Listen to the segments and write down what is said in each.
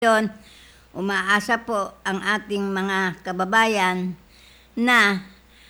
Yon, umaasa po ang ating mga kababayan na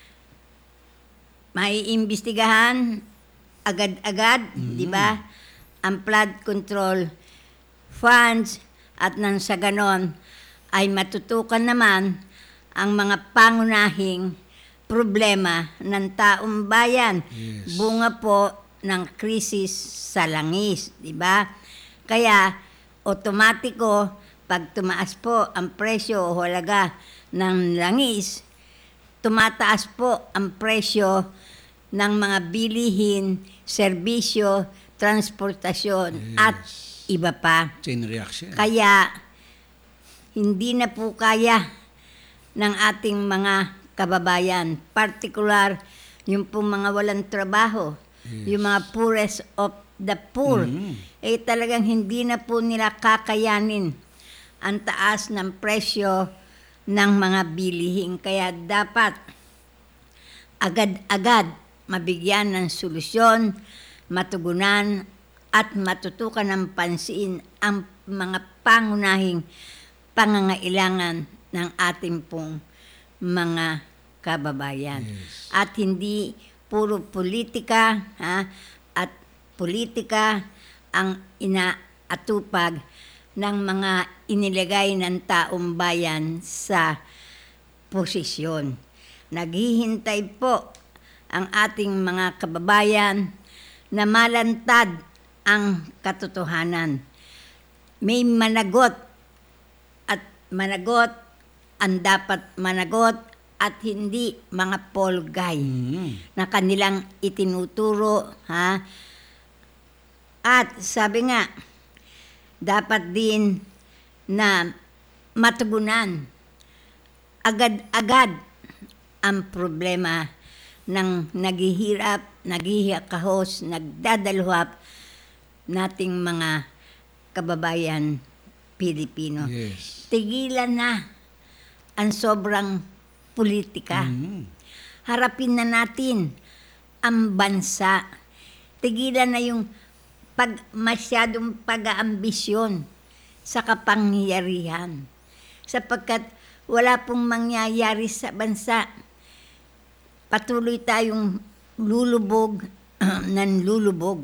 maiimbestigahan agad-agad, di ba, ang flood control funds at nang sa ganon ay matutukan naman ang mga pangunahing problema ng taong bayan. Yes. Bunga po ng krisis sa langis, di ba? Kaya otomatiko pag tumaas po ang presyo o halaga ng langis, tumataas po ang presyo ng mga bilihin, serbisyo, transportasyon at iba pa. Chain reaction. Kaya hindi na po kaya ng ating mga kababayan, partikular yung pong mga walang trabaho, yung mga poorest of the poor, talagang hindi na po nila kakayanin ang taas ng presyo ng mga bilihin. Kaya dapat agad-agad mabigyan ng solusyon, matugunan at matutukan ng pansin ang mga pangunahing pangangailangan ng ating pong mga kababayan. Yes. At hindi puro politika at politika ang inaatupag ng mga inilagay ng taong bayan sa posisyon. Naghihintay po ang ating mga kababayan na malantad ang katotohanan. May managot ang dapat managot at hindi mga polgay na kanilang itinuturo. At sabi nga, dapat din na matugunan agad-agad ang problema ng naghihirap, naghihikahos, nagdadalhap nating mga kababayan Pilipino. Yes. Tigilan na ang sobrang politika. Harapin na natin ang bansa. Tigilan na yung masyadong pag-aambisyon sa kapangyarihan. Sapagkat wala pong mangyayari sa bansa. Patuloy tayong lulubog ng lulubog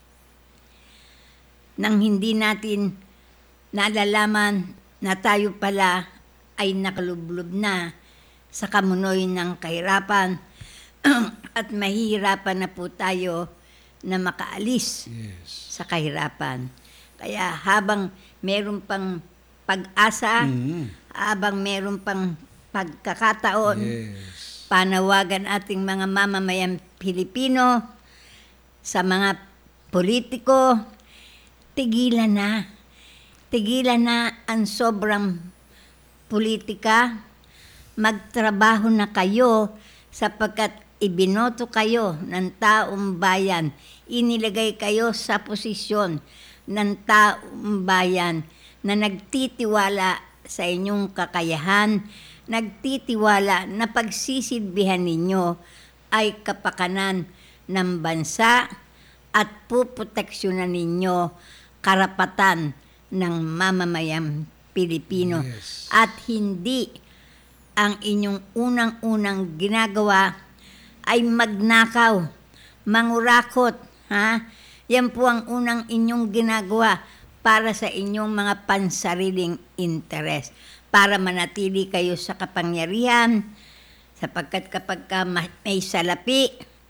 nang hindi natin nalalaman na tayo pala ay nakalublob na sa kamunoy ng kahirapan at mahihirapan na po tayo na makaalis sa kahirapan. Kaya habang meron pang pag-asa, habang meron pang pagkakataon, panawagan ating mga mamamayang Pilipino sa mga politiko, tigilan na. Tigilan na ang sobrang politika. Magtrabaho na kayo sapagkat ibinoto kayo ng taong bayan. Inilagay kayo sa posisyon ng taong bayan na nagtitiwala sa inyong kakayahan, nagtitiwala na pagsisilbihan ninyo ay kapakanan ng bansa at puproteksyonan ninyo karapatan ng mamamayang Pilipino. Yes. At hindi ang inyong unang-unang ginagawa ay magnakaw, mangurakot. Yan po ang unang inyong ginagawa para sa inyong mga pansariling interes. Para manatili kayo sa kapangyarihan, sapagkat kapag ka may salapi,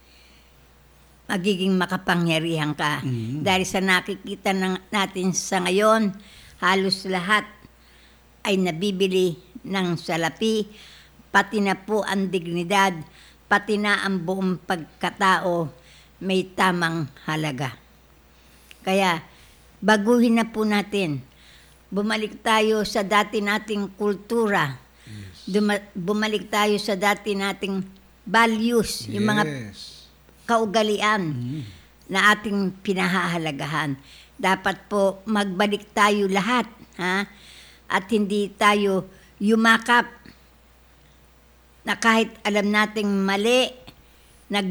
magiging makapangyarihan ka. Dahil sa nakikita natin sa ngayon, halos lahat ay nabibili ng salapi, pati na po ang dignidad, pati na ang buong pagkatao may tamang halaga. Kaya baguhin na po natin. Bumalik tayo sa dati nating kultura. Bumalik tayo sa dati nating values, yung mga kaugalian na ating pinahahalagahan. Dapat po magbalik tayo lahat, at hindi tayo yumakap na kahit alam nating mali,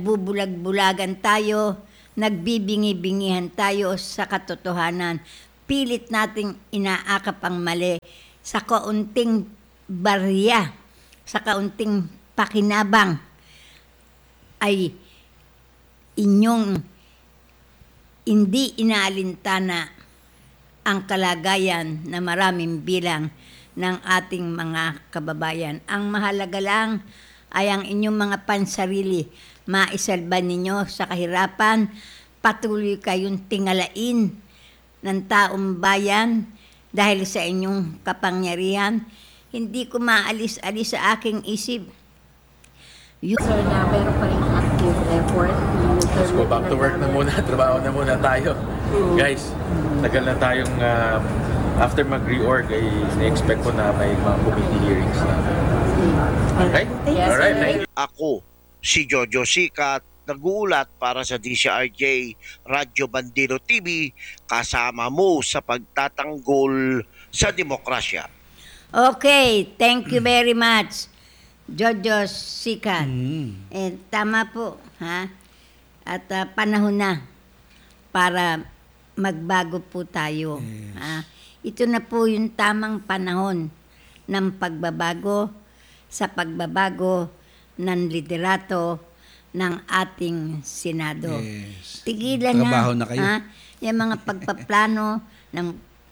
nagbubulag-bulagan tayo, nagbibingi-bingihan tayo sa katotohanan. pilit nating inaakap ang mali sa kaunting barya, sa kaunting pakinabang, ay inyong hindi inaalintana ang kalagayan na maraming bilang ng ating mga kababayan. Ang mahalaga lang ay ang inyong mga pansarili. Maisalba ninyo sa kahirapan, patuloy kayong tingalain ng taong bayan dahil sa inyong kapangyarihan. Hindi ko maalis-alis sa aking isip. Sir, na meron pa rin active effort. Let's go back to work na muna. Trabaho na muna tayo. Guys, tagal na tayong after mag-reorg ay na-expect ko na may mga committee hearings na. Okay? Yes, Alright, sir. thank you. Ako, si Jojo Sikat, nag-uulat para sa DCRJ Radyo Bandero TV, kasama mo sa pagtatanggol sa demokrasya. Okay, thank you very much, Jojo Sikat. Tama po, ha? At panahon na para magbago po tayo. Ha? Ito na po yung tamang panahon ng pagbabago sa pagbabago ng liderato ng ating Senado. Yes. Tigilan Trabaho na kayo. Ha? Yung mga pagpaplano ng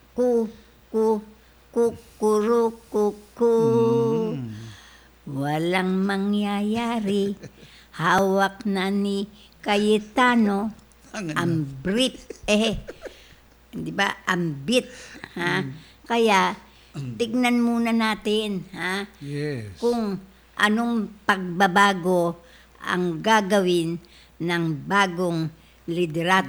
kukuru. Walang mangyayari. Hawak na ni Cayetano ang brief. Di ba? Ambit. Ha? Kaya, tignan muna natin, ha? Yes. Kung anong pagbabago ang gagawin ng bagong liderato